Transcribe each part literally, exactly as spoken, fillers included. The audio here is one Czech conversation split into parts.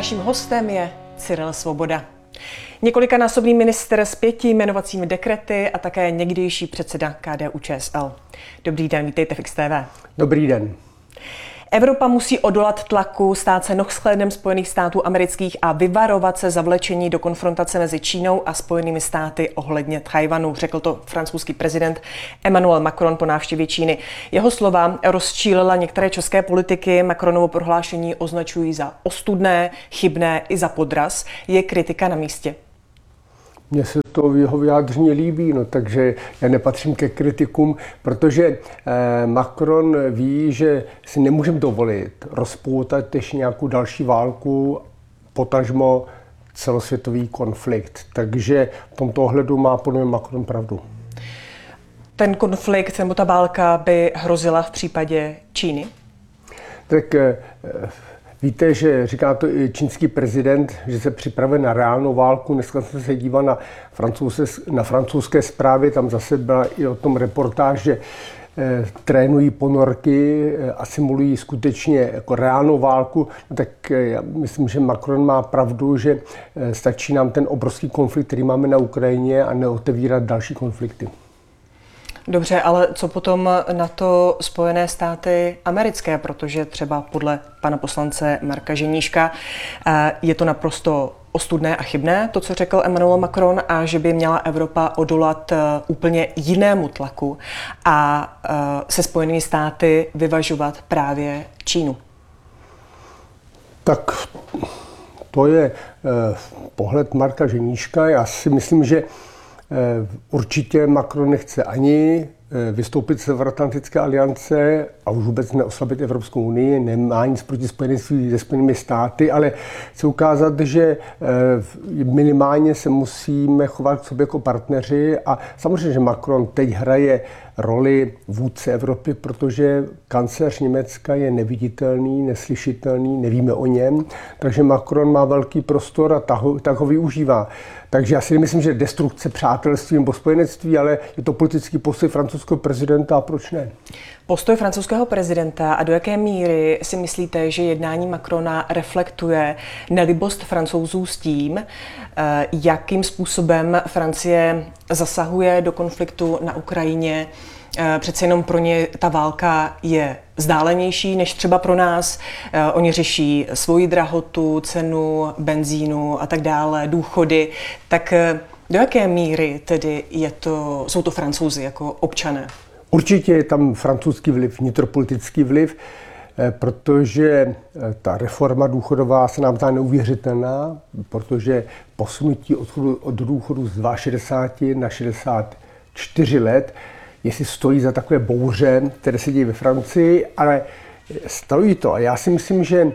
Naším hostem je Cyril Svoboda. Několikanásobný ministr s pěti jmenovacími dekrety a také někdejší předseda K D U Č S L. Dobrý den, vítejte v X T V. Dobrý den. Evropa musí odolat tlaku, stát se nohsklédem Spojených států amerických a vyvarovat se zavlečení do konfrontace mezi Čínou a Spojenými státy ohledně Tchaj-wanu, řekl to francouzský prezident Emmanuel Macron po návštěvě Číny. Jeho slova rozčílila některé české politiky, Macronovo prohlášení označují za ostudné, chybné i za podraz. Je kritika na místě? Mně se to jeho vyjádření líbí, no, takže já nepatřím ke kritikům, protože eh, Macron ví, že si nemůžeme dovolit rozpoutat ještě nějakou další válku, potažmo celosvětový konflikt. Takže v tomto ohledu má podle mě Macron pravdu. Ten konflikt nebo ta válka by hrozila v případě Číny? Tak eh, víte, že říká to i čínský prezident, že se připravuje na reálnou válku. Dneska jsem se díval na, na francouzské zprávy, tam zase byla i o tom reportáž, že eh, trénují ponorky eh, a simulují skutečně jako reálnou válku. No, tak eh, já myslím, že Macron má pravdu, že eh, stačí nám ten obrovský konflikt, který máme na Ukrajině, a neotevírat další konflikty. Dobře, ale co potom na to Spojené státy americké, protože třeba podle pana poslance Marka Ženíška je to naprosto ostudné a chybné, to, co řekl Emmanuel Macron, a že by měla Evropa odolat úplně jinému tlaku a se Spojenými státy vyvažovat právě Čínu. Tak to je pohled Marka Ženíška. Já si myslím, že určitě Macron nechce ani vystoupit z Severoatlantické aliance a už vůbec neoslabit Evropskou unii, nemá nic proti spojenectví se Spojenými státy, ale chce ukázat, že minimálně se musíme chovat k sobě jako partneři, a samozřejmě, že Macron teď hraje roli vůdce Evropy, protože kancléř Německa je neviditelný, neslyšitelný, nevíme o něm, takže Macron má velký prostor a tak ho, tak ho využívá. Takže já si nemyslím, že destrukce přátelství nebo spojenectví, ale je to politický postoj francouzského prezidenta, a proč ne? Postoj francouzského prezidenta, a do jaké míry si myslíte, že jednání Macrona reflektuje nelibost Francouzů s tím, jakým způsobem Francie zasahuje do konfliktu na Ukrajině? Přece jenom pro ně ta válka je vzdálenější než třeba pro nás. Oni řeší svoji drahotu, cenu benzínu a tak dále, důchody. Tak do jaké míry tedy je to, jsou to Francouzi jako občané? Určitě je tam francouzský vliv, vnitropolitický vliv, protože ta reforma důchodová se nám zdá neuvěřitelná, protože posunutí odchodu od důchodu z šedesáti dvou na šedesát čtyři let, jestli stojí za takové bouře, které se dějí ve Francii, ale stojí to. A já si myslím, že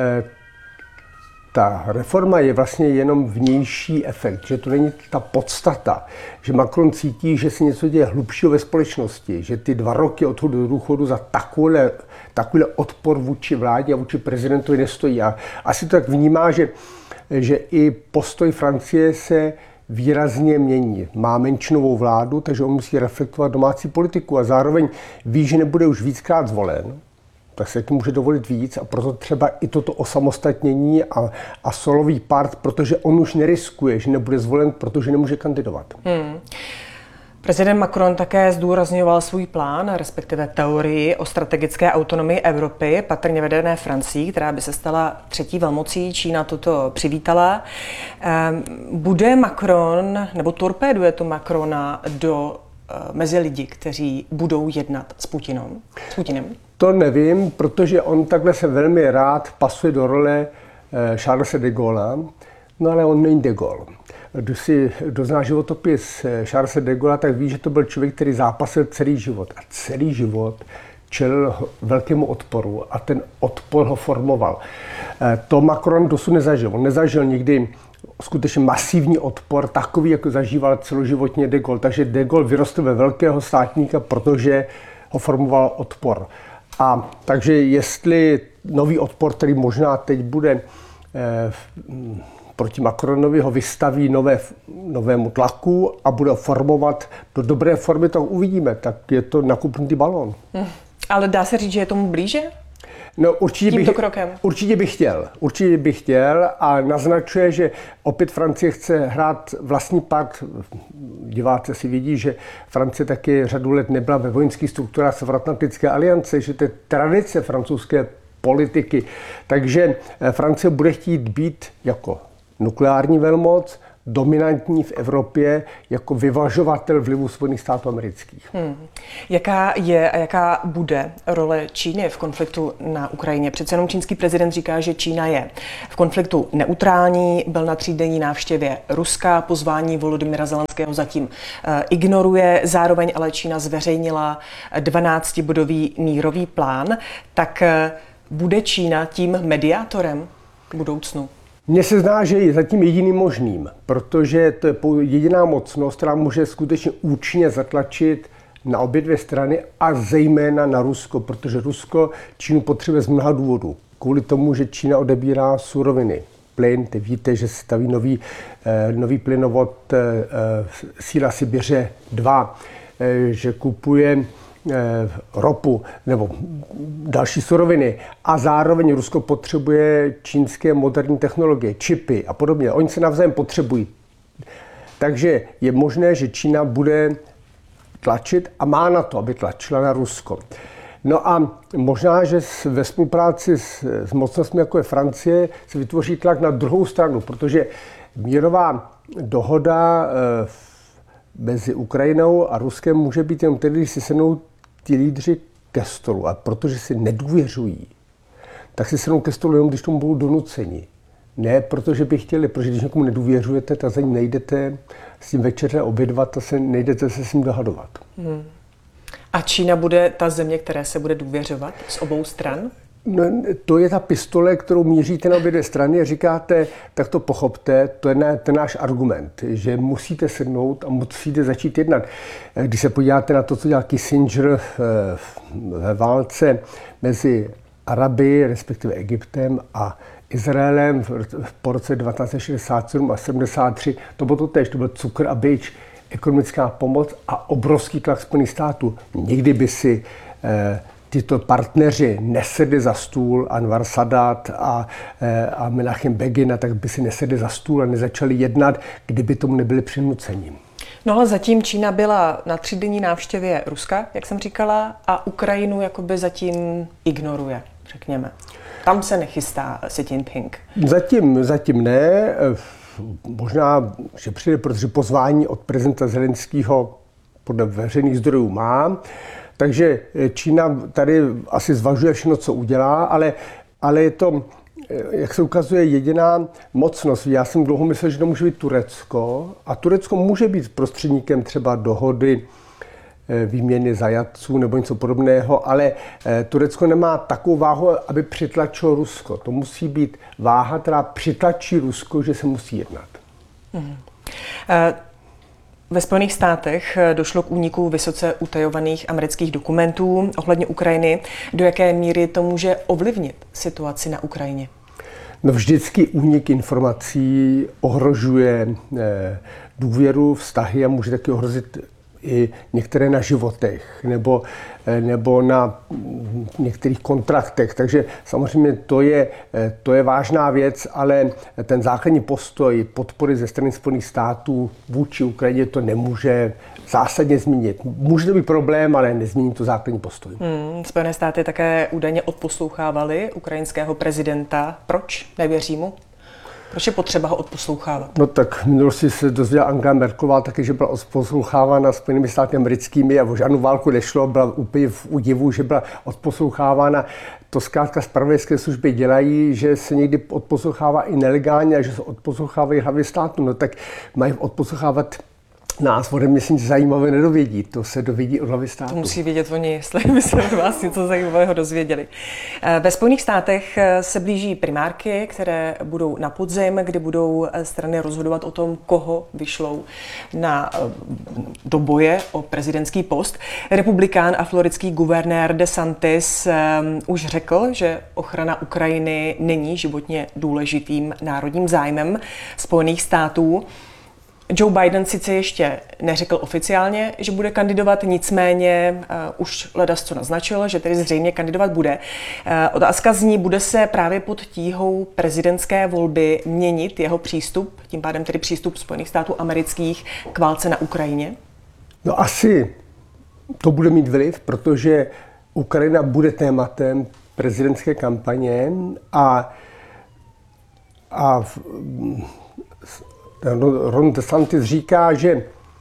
ta reforma je vlastně jenom vnější efekt, že to není ta podstata, že Macron cítí, že se něco děje hlubšího ve společnosti, že ty dva roky odchodu do důchodu za takovýhle, takovýhle odpor vůči vládě a vůči prezidentovi nestojí. A asi to tak vnímá, že, že i postoj Francie se výrazně mění. Má menšinovou vládu, takže on musí reflektovat domácí politiku a zároveň ví, že nebude už víckrát zvolen, tak se může dovolit víc, a proto třeba i toto osamostatnění a, a solový part, protože on už neriskuje, že nebude zvolen, protože nemůže kandidovat. Hmm. Prezident Macron také zdůrazňoval svůj plán, respektive teorii o strategické autonomii Evropy, patrně vedené Francií, která by se stala třetí velmocí. Čína toto přivítala. Bude Macron, nebo torpéduje to Macrona do mezi lidi, kteří budou jednat s Putinem? S Putinem? To nevím, protože on takhle se velmi rád pasuje do role Charlese de Gaulla, no ale on není de Gaulle. Když si dozná životopis Charlese de Gaulla, tak ví, že to byl člověk, který zápasil celý život. A celý život čelil velkému odporu a ten odpor ho formoval. To Macron dosud nezažil. On nezažil nikdy skutečně masivní odpor, takový, jako zažíval celoživotně de Gaulle. Takže de Gaulle vyrostl ve velkého státníka, protože ho formoval odpor. A takže jestli nový odpor, který možná teď bude eh, proti Macronovi, ho vystaví nové, novému tlaku a bude formovat do dobré formy, tak uvidíme. Tak je to nakupnutý balón. Hmm. Ale dá se říct, že je tomu blíže? No, určitě tímto bych, krokem? Určitě bych chtěl. Určitě bych chtěl a naznačuje, že opět Francie chce hrát vlastní part. Diváci si vidí, že Francie taky řadu let nebyla ve vojenských strukturách Severoatlantické aliance, že to je tradice francouzské politiky. Takže Francie bude chtít být jako nukleární velmoc, dominantní v Evropě jako vyvažovatel vlivu Spojených států amerických. Hmm. Jaká je a jaká bude role Číny v konfliktu na Ukrajině? Přece jenom čínský prezident říká, že Čína je v konfliktu neutrální, byl na třídenní návštěvě Ruska, pozvání Volodymyra Zelenského zatím uh, ignoruje, zároveň ale Čína zveřejnila dvanáctibodový mírový plán. Tak uh, bude Čína tím mediátorem k budoucnu? Mně se zdá, že je zatím jediným možným, protože to je jediná mocnost, která může skutečně účinně zatlačit na obě dvě strany a zejména na Rusko, protože Rusko Čínu potřebuje z mnoha důvodů. Kvůli tomu, že Čína odebírá suroviny, plyn, ty víte, že se staví nový, eh, nový plynovod eh, Síla Sibiře dva, eh, že kupuje ropu nebo další suroviny a zároveň Rusko potřebuje čínské moderní technologie, čipy a podobně. Oni se navzájem potřebují. Takže je možné, že Čína bude tlačit a má na to, aby tlačila na Rusko. No a možná, že ve spolupráci s, s mocnostmi, jako je Francie, se vytvoří tlak na druhou stranu, protože mírová dohoda mezi Ukrajinou a Ruskem může být jen tedy, když si sednou ti lídři ke stolu. A protože si nedůvěřují, tak si sednou ke stolu jenom, když tomu budou donuceni. Ne, protože by chtěli, protože když někomu nedůvěřujete, tak za ním nejdete s tím večeře obědvat a se nejdete se s ním dohadovat. Hmm. A Čína bude ta země, které se bude důvěřovat z obou stran? No, to je ta pistole, kterou míříte na obě dvě strany a říkáte, tak to pochopte, to je ne, ten náš argument, že musíte sednout a musíte začít jednat. Když se podíváte na to, co dělal Kissinger ve válce mezi Araby, respektive Egyptem a Izraelem po roce devatenáct set šedesát sedm a sedmdesát tři, to bylo to též, to byl cukr a bič, ekonomická pomoc a obrovský tlak Spojených států. Nikdy by si eh, tyto partneři nesedli za stůl, Anwar Sadat a, a Menachem Begin, a tak by si nesedli za stůl a nezačali jednat, kdyby tomu nebyli přinuceni. No ale zatím Čína byla na třídenní návštěvě Ruska, jak jsem říkala, a Ukrajinu jakoby zatím ignoruje, řekněme. Tam se nechystá Xi Jinping. Zatím, zatím ne. Možná, že přijde, protože pozvání od prezidenta Zelenského podle veřejných zdrojů má. Takže Čína tady asi zvažuje všechno, co udělá, ale, ale je to, jak se ukazuje, jediná mocnost. Já jsem dlouho myslel, že to může být Turecko a Turecko může být prostředníkem třeba dohody výměny zajatců nebo něco podobného, ale Turecko nemá takovou váhu, aby přitlačilo Rusko. To musí být váha, která přitlačí Rusko, že se musí jednat. Hmm. Uh... Ve Spojených státech došlo k úniku vysoce utajovaných amerických dokumentů ohledně Ukrajiny. Do jaké míry to může ovlivnit situaci na Ukrajině? No vždycky únik informací ohrožuje důvěru, vztahy a může taky ohrozit i některé na životech nebo, nebo na některých kontraktech. Takže samozřejmě to je, to je vážná věc, ale ten základní postoj podpory ze strany Spojených států vůči Ukrajině to nemůže zásadně změnit. Může to být problém, ale nezmění to základní postoj. Hmm, Spojené státy také údajně odposlouchávali ukrajinského prezidenta. Proč? Nevěří mu? Proč je potřeba ho odposlouchávat? No tak v minulosti se dozvěděla Angela Merkelová taky, že byla odposlouchávána Spojenými státy americkými a o žádnou válku nešlo, byla úplně v údivu, že byla odposlouchávána. To zkrátka zpravodajské služby dělají, že se někdy odposlouchává i nelegálně a že se odposlouchávají hlavy státu. No tak mají odposlouchávat nás, ode mě se nic zajímavé nedovědí, to se dovědí od hlavy státu. To musí vědět oni, jestli by se od vás něco zajímavého dozvěděli. Ve Spojených státech se blíží primárky, které budou na podzim, kdy budou strany rozhodovat o tom, koho vyšlou na, do boje o prezidentský post. Republikán a floridský guvernér DeSantis um, už řekl, že ochrana Ukrajiny není životně důležitým národním zájmem Spojených států. Joe Biden sice ještě neřekl oficiálně, že bude kandidovat, nicméně uh, už ledasco naznačil, že tedy zřejmě kandidovat bude. Uh, otázka zní, bude se právě pod tíhou prezidentské volby měnit jeho přístup, tím pádem tedy přístup Spojených států amerických k válce na Ukrajině? No asi to bude mít vliv, protože Ukrajina bude tématem prezidentské kampaně a, a Ron DeSantis říká, že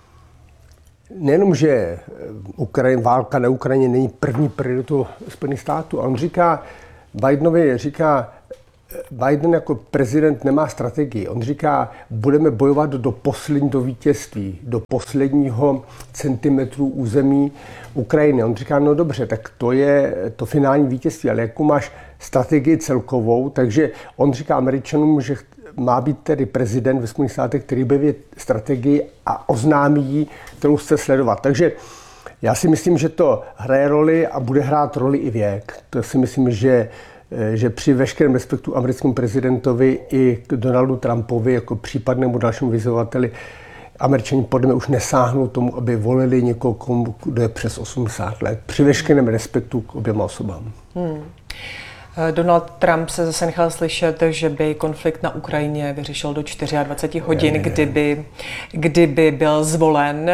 nejenom, že Ukrajin, válka na Ukrajině není první prioritou Spojených států, on říká, Bidenovi říká, Biden jako prezident nemá strategii. On říká, budeme bojovat do posledního vítězství, do posledního centimetru území Ukrajiny. On říká, no dobře, tak to je to finální vítězství, ale jakou máš strategii celkovou, takže on říká Američanům, že má být tedy prezident ve Spojených státech, který bude vědět strategii a oznámí ji, kterou chce sledovat. Takže já si myslím, že to hraje roli a bude hrát roli i věk. To si myslím, že že při veškerém respektu americkému prezidentovi i k Donaldu Trumpovi jako případnému dalšímu vyzývateli Američani podle mě už nesáhnou tomu, aby volili někoho, kdo je přes osmdesát let. Při veškerém respektu k oběma osobám. Hmm. Donald Trump se zase nechal slyšet, že by konflikt na Ukrajině vyřešil do dvacet čtyři hodin, ne, ne, ne. Kdyby, kdyby byl zvolen.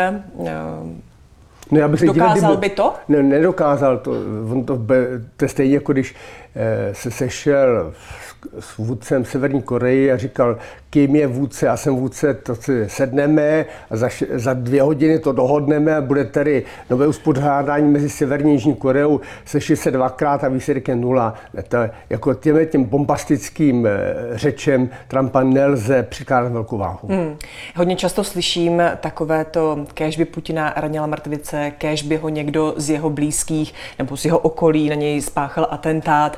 No, já bych dokázal by to? Ne, nedokázal to. On to, to je stejně, jako když eh, se sešel s vůdcem Severní Koreji a říkal, kým je vůdce, já jsem vůdce, to si sedneme a za, za dvě hodiny to dohodneme a bude tady nové uspořádání mezi Severní a Jižní Koreou, sešli se dvakrát a výsledek je nula. To, jako těm, těm bombastickým řečem Trumpa nelze přikládat velkou váhu. Hmm. Hodně často slyším takové to, kéž by Putina ranila mrtvice, kéž by ho někdo z jeho blízkých nebo z jeho okolí na něj spáchal atentát.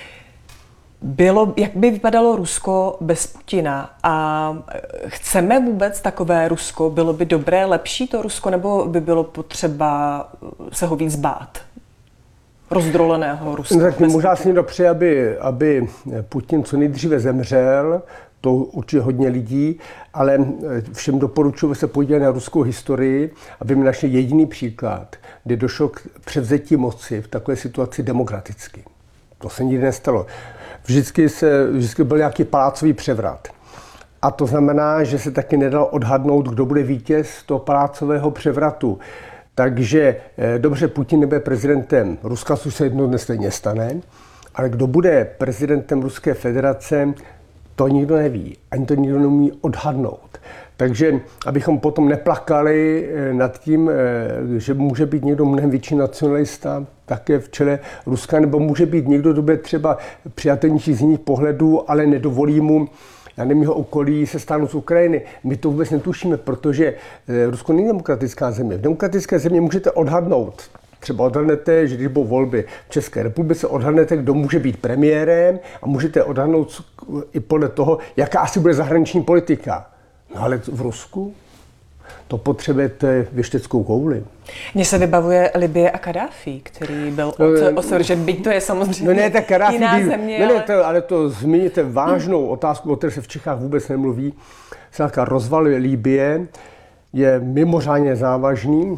Bylo, jak by vypadalo Rusko bez Putina a chceme vůbec takové Rusko? Bylo by dobré, lepší to Rusko, nebo by bylo potřeba se ho víc bát? Rozdroleného Ruska? No, tak možná si někdo přeje, aby, aby Putin co nejdříve zemřel, to určitě hodně lidí, ale všem doporučuji se podívat na ruskou historii, aby mi našli jediný příklad, kdy došlo k převzetí moci v takové situaci demokraticky. To se nikdy nestalo. Vždycky, se, vždycky byl nějaký palácový převrat. A to znamená, že se taky nedalo odhadnout, kdo bude vítěz toho palácového převratu. Takže dobře, Putin nebude prezidentem Ruska, což se jednou dnes stejně stane, ale kdo bude prezidentem Ruské federace, to nikdo neví. Ani to nikdo neumí odhadnout. Takže abychom potom neplakali nad tím, že může být někdo mnohem větší nacionalista také v čele Ruska, nebo může být někdo, kdo bude třeba přijatelnější z jiných pohledů, ale nedovolí mu, já nevím, jeho okolí se stáhnout z Ukrajiny. My to vůbec netušíme, protože Rusko není demokratická země. V demokratické země můžete odhadnout. Třeba odhadnete, že když budou volby v České republice, odhadnete, kdo může být premiérem a můžete odhadnout i podle toho, jaká asi bude zahraniční politika. No ale v Rusku to potřebujete věšteckou kouli. Mně se vybavuje Libye a Kadáfi, který byl osvržen, byť to je samozřejmě no ne, tak Kadáfi, jiná země. Ne, ale... Ne, to, ale to zmíníte vážnou otázku, o které se v Čechách vůbec nemluví. Zkrátka rozval Libye je mimořádně závažný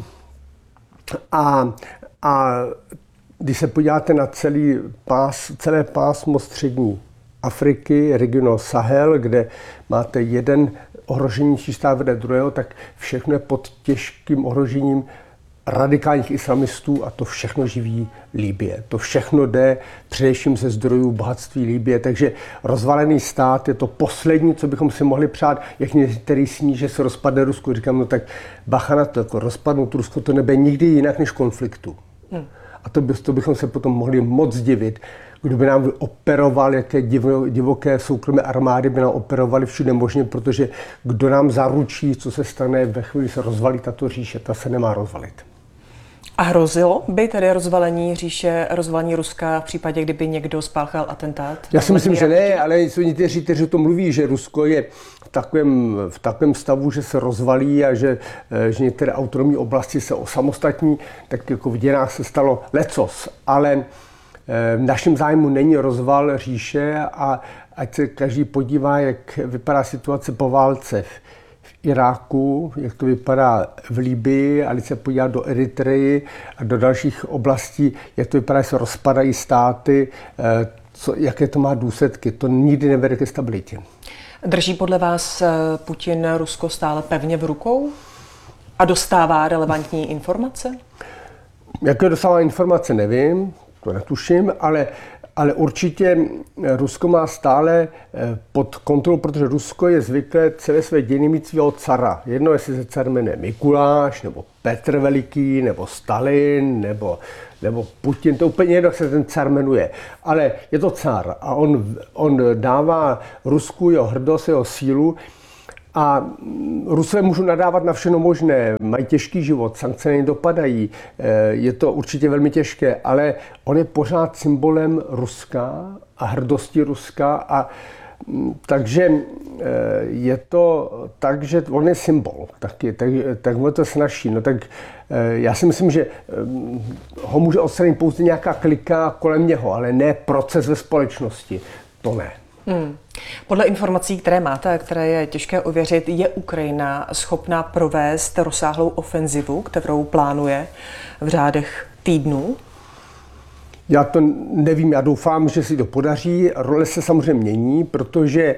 a, a když se podíváte na celý pás, celé pásmo střední Afriky, regionu Sahel, kde máte jeden ohrožení čistá vede druhého, tak všechno je pod těžkým ohrožením radikálních islamistů a to všechno živí Libye. To všechno jde především ze zdrojů bohatství Libye, takže rozvalený stát je to poslední, co bychom si mohli přát, jak některý sní, že se rozpadne Rusko. Říkám, no tak bacha na to, jako rozpadnout Rusko, to nebude nikdy jinak než konfliktu. Hmm. A to, by, to bychom se potom mohli moc divit, kdo by nám operoval, jaké divo, divoké soukromé armády by nám operovaly všude možně, protože kdo nám zaručí, co se stane ve chvíli, se rozvalí tato říše, ta se nemá rozvalit. A hrozilo by tedy rozvalení říše, rozvalení Ruska v případě, kdyby někdo spáchal atentát? Já si myslím, že ne, ale jsou někteří, kteří o tom mluví, že Rusko je v takovém, v takovém stavu, že se rozvalí a že, že některé autonomní oblasti se osamostatní, tak jako v dějinách se stalo lecos, ale v našem zájmu není rozval říše a ať se každý podívá, jak vypadá situace po válce v Iráku, jak to vypadá v Libyi, a když se podívat do Eritreji a do dalších oblastí, jak to vypadá, se rozpadají státy, co, jaké to má důsledky. To nikdy nevede ke stabilitě. Drží podle vás Putin Rusko stále pevně v rukou a dostává relevantní informace? Jaké dostává informace, nevím, to netuším, ale, ale určitě Rusko má stále pod kontrolou, protože Rusko je zvyklé celé své dějiny mít svého cara. Jedno, jestli se car jmenuje Mikuláš, nebo Petr Veliký, nebo Stalin, nebo, nebo Putin, to úplně jedno, jak se ten car jmenuje. Ale je to car a on, on dává Rusku jeho hrdost, jeho sílu. A Rusové můžou nadávat na všechno možné, mají těžký život, sankce na ně dopadají, je to určitě velmi těžké, ale on je pořád symbolem Ruska a hrdosti Ruska, a takže je to tak, že on je symbol taky, tak, tak mu to snaží. No tak já si myslím, že ho může odstranit pouze nějaká klika kolem něho, ale ne proces ve společnosti, to ne. Hmm. Podle informací, které máte a které je těžké ověřit, je Ukrajina schopná provést rozsáhlou ofenzivu, kterou plánuje v řádech týdnů? Já to nevím, já doufám, že si to podaří. Role se samozřejmě mění, protože,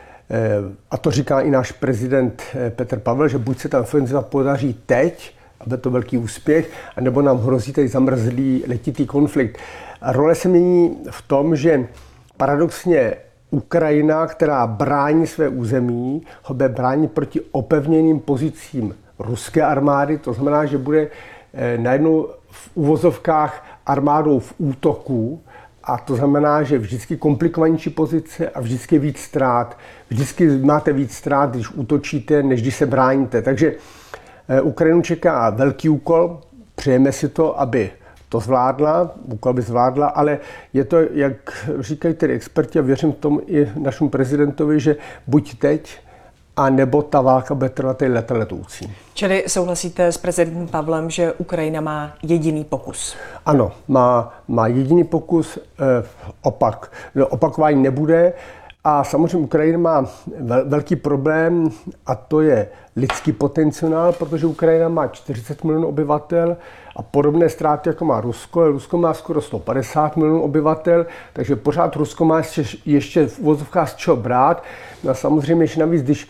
a to říká i náš prezident Petr Pavel, že buď se ta ofenziva podaří teď, a bude to velký úspěch, anebo nám hrozí tady zamrzlý letitý konflikt. A role se mění v tom, že paradoxně Ukrajina, která brání své území, ho bude bránit proti opevněným pozicím ruské armády. To znamená, že bude najednou v uvozovkách armádou v útoku, a to znamená, že vždycky komplikovanější pozice a vždycky víc ztrát. Vždycky máte víc ztrát, když útočíte, než když se bráníte. Takže Ukrajinu čeká velký úkol, přejeme si to, aby to zvládla, úkol by zvládla, ale je to, jak říkají tedy experti, a věřím tomu i našemu prezidentovi, že buď teď, a nebo ta válka bude trvat leta letoucí. Čili souhlasíte s prezidentem Pavlem, že Ukrajina má jediný pokus? Ano, má, má jediný pokus, eh, opak. No, opakování nebude. A samozřejmě Ukrajina má vel, velký problém, a to je lidský potenciál, protože Ukrajina má čtyřicet milionů obyvatel a podobné ztráty, jako má Rusko. Rusko má skoro sto padesát milionů obyvatel, takže pořád Rusko má ještě, ještě v uvozovkách z čeho brát. No a samozřejmě, že navíc, když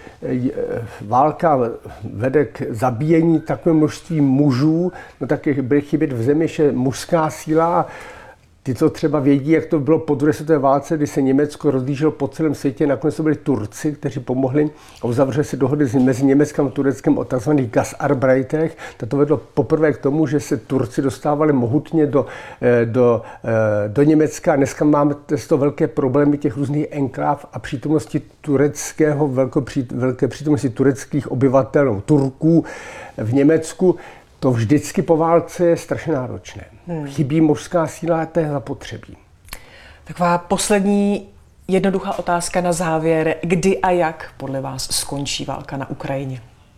válka vede k zabíjení takové množství mužů, no tak bude chybět v zemi ještě mužská síla. Ty, co třeba vědí, jak to bylo po druhé světové válce, kdy se Německo rozlíželo po celém světě, nakonec to byli Turci, kteří pomohli a uzavřeli si dohody mezi Německem a Tureckem o tzv. Gasarbeitech. To vedlo poprvé k tomu, že se Turci dostávali mohutně do, do, do Německa. Dneska máme to velké problémy těch různých enkláv a přítomnosti tureckého, velké přítomnosti tureckých obyvatel, Turků v Německu. To vždycky po válce je strašně náročné. Hmm. Chybí mužská síla, to je zapotřebí. Taková poslední jednoduchá otázka na závěr. Kdy a jak podle vás skončí válka na Ukrajině?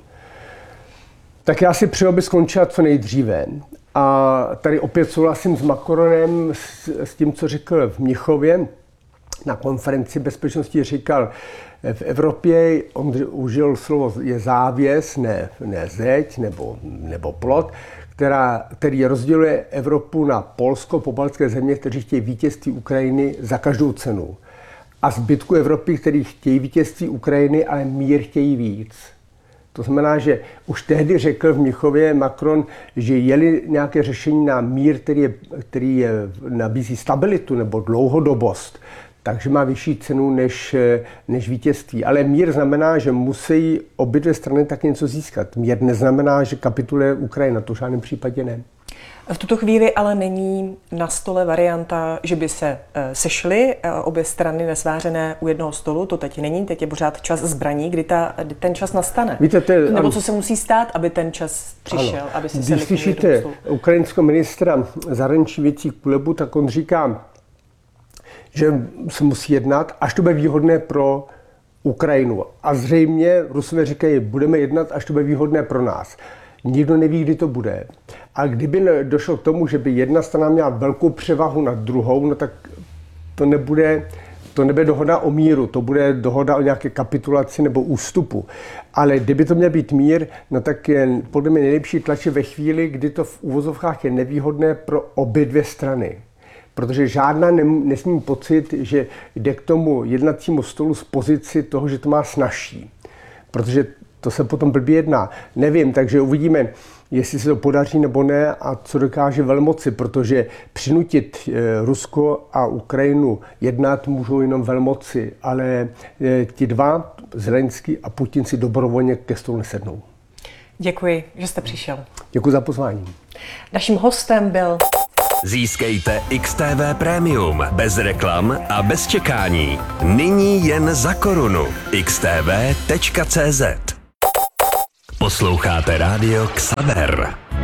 Tak já si přeju, aby skončila co nejdříve. A tady opět souhlasím s Macronem, s, s tím, co řekl v Mnichově. Na konferenci bezpečnosti říkal, v Evropě, on užil slovo je závěs, ne, ne zeď nebo, nebo plot, která, který rozděluje Evropu na Polsko, pobaltské země, kteří chtějí vítězství Ukrajiny za každou cenu. A zbytku Evropy, kteří chtějí vítězství Ukrajiny, ale mír chtějí víc. To znamená, že už tehdy řekl v Mnichově Macron, že je-li nějaké řešení na mír, který, je, který je, nabízí stabilitu nebo dlouhodobost, takže má vyšší cenu než, než vítězství. Ale mír znamená, že musí obě dvě strany tak něco získat. Mír neznamená, že kapituluje Ukrajina, to v žádném případě ne. V tuto chvíli ale není na stole varianta, že by se sešly obě strany nesvářené u jednoho stolu. To teď není, teď je pořád čas zbraní, kdy, ta, kdy ten čas nastane. Víte, to je, Nebo co se musí stát, aby ten čas přišel, ano. aby se Když slyšíte ukrajinského ministra zahraničních věcí Kulebu, tak on říká, že se musí jednat, až to bude výhodné pro Ukrajinu. A zřejmě Rusové říkají, budeme jednat, až to bude výhodné pro nás. Nikdo neví, kdy to bude. A kdyby došlo k tomu, že by jedna strana měla velkou převahu nad druhou, no tak to nebude, to nebude dohoda o míru, to bude dohoda o nějaké kapitulaci nebo ústupu. Ale kdyby to měl být mír, no tak je podle mě nejlepší tlače ve chvíli, kdy to v uvozovkách je nevýhodné pro obě dvě strany. Protože žádná nesmí pocit, že jde k tomu jednacímu stolu z pozici toho, že to má snazší. Protože to se potom blbě jedná. Nevím, takže uvidíme, jestli se to podaří nebo ne a co dokáže velmoci, protože přinutit Rusko a Ukrajinu jednat můžou jenom velmoci, ale ti dva, Zelenský a Putin, si dobrovolně ke stolu nesednou. Děkuji, že jste přišel. Děkuji za pozvání. Naším hostem byl... Získejte X T V Premium bez reklam a bez čekání. Nyní jen za korunu. x t v tečka c z. Posloucháte rádio Xaver.